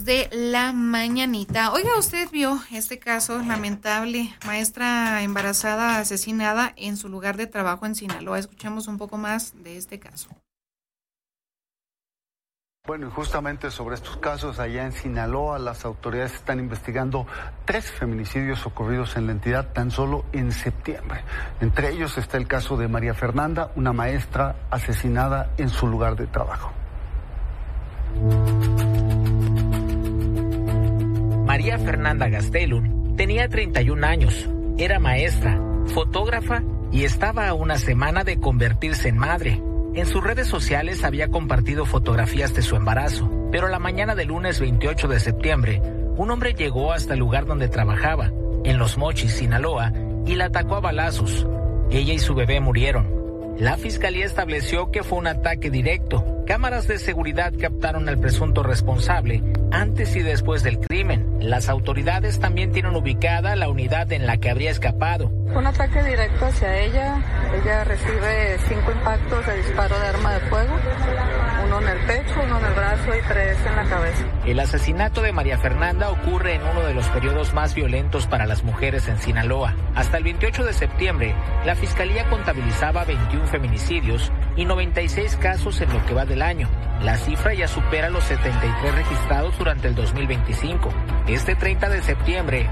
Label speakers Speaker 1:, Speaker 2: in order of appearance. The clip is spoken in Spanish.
Speaker 1: de la mañanita. Oiga, usted vio este caso lamentable, maestra embarazada asesinada en su lugar de trabajo en Sinaloa. Escuchamos un poco más de este caso.
Speaker 2: Bueno, y justamente sobre estos casos allá en Sinaloa, las autoridades están investigando 3 feminicidios ocurridos en la entidad tan solo en septiembre. Entre ellos está el caso de María Fernanda, una maestra asesinada en su lugar de trabajo.
Speaker 3: María Fernanda Gastelum tenía 31 años, era maestra, fotógrafa y estaba a una semana de convertirse en madre. En sus redes sociales había compartido fotografías de su embarazo, pero la mañana del lunes 28 de septiembre, un hombre llegó hasta el lugar donde trabajaba, en Los Mochis, Sinaloa, y la atacó a balazos. Ella y su bebé murieron. La fiscalía estableció que fue un ataque directo. Cámaras de seguridad captaron al presunto responsable antes y después del crimen. Las autoridades también tienen ubicada la unidad en la que habría escapado.
Speaker 4: Fue un ataque directo hacia ella. Ella recibe 5 impactos de disparo de arma de fuego, 1 en el pecho, 1 en el brazo y 3 en la cabeza.
Speaker 3: El asesinato de María Fernanda ocurre en uno de los periodos más violentos para las mujeres en Sinaloa. Hasta el 28 de septiembre, la fiscalía contabilizaba 21 feminicidios y 96 casos en lo que va del año. La cifra ya supera los 73 registrados durante el 2025. Este 30 de septiembre,